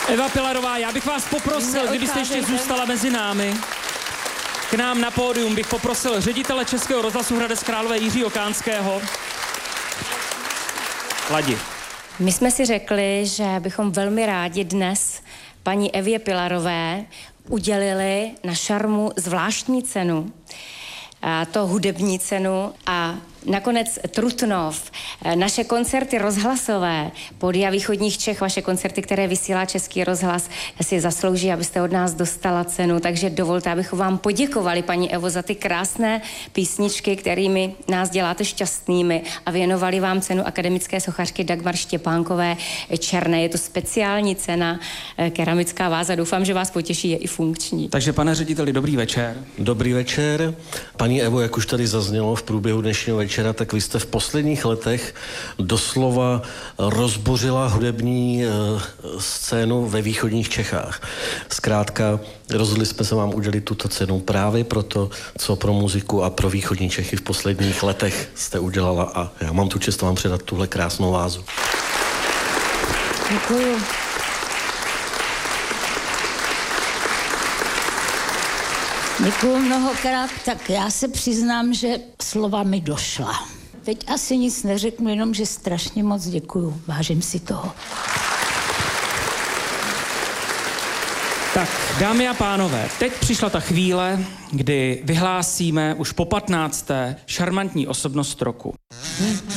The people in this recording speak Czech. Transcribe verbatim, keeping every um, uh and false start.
Eva Pilarová, já bych vás poprosil, kdybyste ještě zůstala mezi námi. K nám na pódium bych poprosil ředitele Českého rozhlasu Hradec Králové Jiřího Kánského. Ladi. My jsme si řekli, že bychom velmi rádi dnes paní Evě Pilarové udělili na Šarmu zvláštní cenu, a to hudební cenu a nakonec Trutnov, naše koncerty rozhlasové, Pódia východních Čech, vaše koncerty, které vysílá Český rozhlas, si zaslouží, abyste od nás dostala cenu, takže dovolte, abychom vám poděkovali, paní Evo, za ty krásné písničky, kterými nás děláte šťastnými a věnovali vám cenu akademické sochařky Dagmar Štěpánkové Černé. Je to speciální cena, keramická váza, doufám, že vás potěší, je i funkční. Takže pane řediteli, dobrý večer. Dobrý večer. Paní Evo, jak už tady zaznělo v průběhu dnešního večera, tak vy jste v posledních letech doslova rozbořila hudební e, scénu ve východních Čechách. Zkrátka, rozhodli jsme se vám udělit tuto cenu právě pro to, co pro muziku a pro východní Čechy v posledních letech jste udělala a já mám tu čest vám předat tuhle krásnou vázu. Děkuju. Děkuju mnohokrát, tak já se přiznám, že slova mi došla. Teď asi nic neřeknu, jenom, že strašně moc děkuju, vážím si toho. Tak, dámy a pánové, teď přišla ta chvíle, kdy vyhlásíme už po patnácté šarmantní osobnost roku.